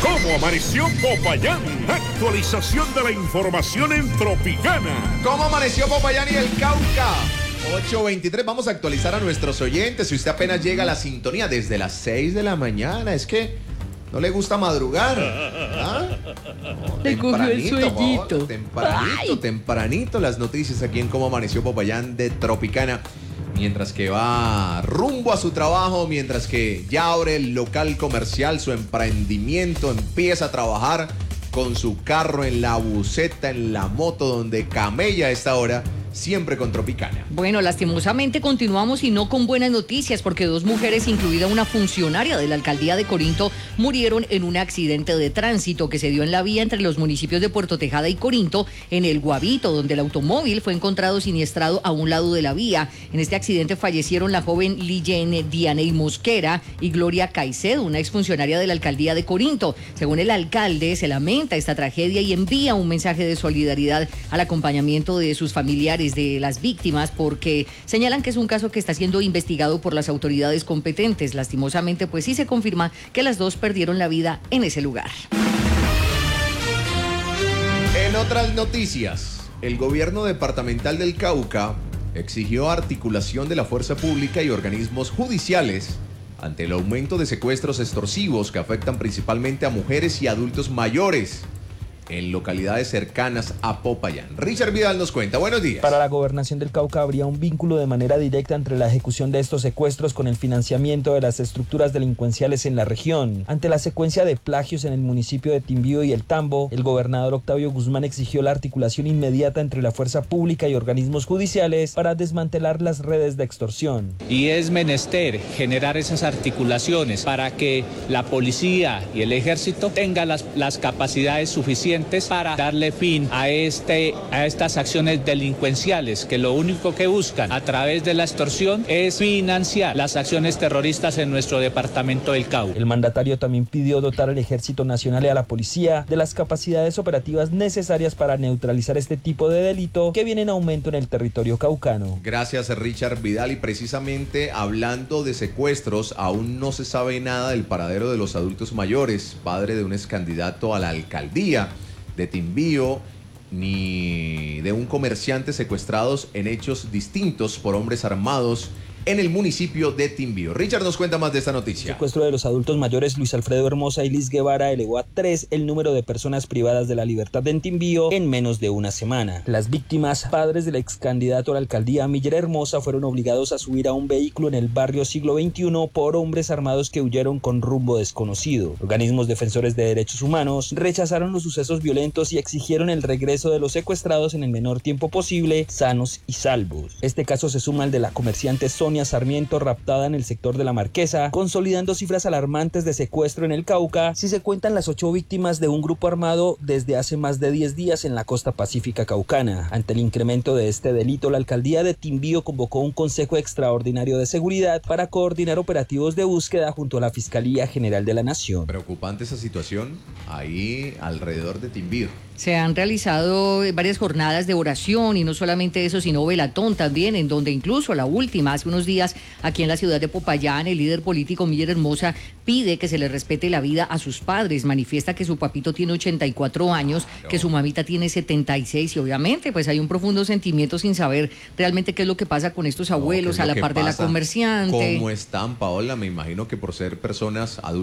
¿Cómo amaneció Popayán? Actualización de la información en Tropicana. ¿Cómo amaneció Popayán y el Cauca? 8:23, vamos a actualizar a nuestros oyentes. Si usted apenas llega a la sintonía desde las 6 de la mañana, es que no le gusta madrugar. ¿Ah? No, le cogió el sueñito. Tempranito las noticias aquí en Cómo amaneció Popayán de Tropicana. Mientras que va rumbo a su trabajo, mientras que ya abre el local comercial, su emprendimiento, empieza a trabajar con su carro en la buseta, en la moto, donde camella a esta hora, siempre con Tropicana. Bueno, lastimosamente continuamos y no con buenas noticias, porque 2 mujeres, incluida una funcionaria de la alcaldía de Corinto, murieron en un accidente de tránsito que se dio en la vía entre los municipios de Puerto Tejada y Corinto, en el Guavito, donde el automóvil fue encontrado siniestrado a un lado de la vía. En este accidente fallecieron la joven Lijen Dianey Mosquera y Gloria Caicedo, una exfuncionaria de la alcaldía de Corinto. Según el alcalde, se lamenta esta tragedia y envía un mensaje de solidaridad al acompañamiento de sus familiares, de las víctimas, porque señalan que es un caso que está siendo investigado por las autoridades competentes. Lastimosamente, pues sí se confirma que las 2 perdieron la vida en ese lugar. En otras noticias, el gobierno departamental del Cauca exigió articulación de la fuerza pública y organismos judiciales ante el aumento de secuestros extorsivos que afectan principalmente a mujeres y adultos mayores en localidades cercanas a Popayán. Richard Vidal nos cuenta. Buenos días. Para la gobernación del Cauca habría un vínculo de manera directa entre la ejecución de estos secuestros con el financiamiento de las estructuras delincuenciales en la región. Ante la secuencia de plagios en el municipio de Timbío y El Tambo, el gobernador Octavio Guzmán exigió la articulación inmediata entre la fuerza pública y organismos judiciales para desmantelar las redes de extorsión. Y es menester generar esas articulaciones para que la policía y el ejército tengan las capacidades suficientes para darle fin a estas acciones delincuenciales que lo único que buscan a través de la extorsión es financiar las acciones terroristas en nuestro departamento del Cauca. El mandatario también pidió dotar al Ejército Nacional y a la policía de las capacidades operativas necesarias para neutralizar este tipo de delito que viene en aumento en el territorio caucano. Gracias, Richard Vidal. Y precisamente hablando de secuestros, aún no se sabe nada del paradero de los adultos mayores, padre de un excandidato a la alcaldía de Timbío, ni de un comerciante secuestrados en hechos distintos por hombres armados en el municipio de Timbío. Richard nos cuenta más de esta noticia. El secuestro de los adultos mayores Luis Alfredo Hermosa y Liz Guevara elevó a 3 el número de personas privadas de la libertad en Timbío en menos de una semana. Las víctimas, padres del ex candidato a la alcaldía Miller Hermosa, fueron obligados a subir a un vehículo en el barrio Siglo XXI por hombres armados que huyeron con rumbo desconocido. Organismos defensores de derechos humanos rechazaron los sucesos violentos y exigieron el regreso de los secuestrados en el menor tiempo posible, sanos y salvos. Este caso se suma al de la comerciante Sonia Sarmiento, raptada en el sector de La Marquesa, consolidando cifras alarmantes de secuestro en el Cauca, si se cuentan las 8 víctimas de un grupo armado desde hace más de 10 días en la costa pacífica caucana. Ante el incremento de este delito, la alcaldía de Timbío convocó un consejo extraordinario de seguridad para coordinar operativos de búsqueda junto a la Fiscalía General de la Nación. Preocupante esa situación ahí alrededor de Timbío. Se han realizado varias jornadas de oración y no solamente eso, sino velatón también, en donde incluso la última, hace unos días, aquí en la ciudad de Popayán, el líder político Miller Hermosa pide que se le respete la vida a sus padres. Manifiesta que su papito tiene 84 años, que su mamita tiene 76 y obviamente pues hay un profundo sentimiento sin saber realmente qué es lo que pasa con estos abuelos a la par de la comerciante. ¿Cómo están, Paola? Me imagino que por ser personas adultas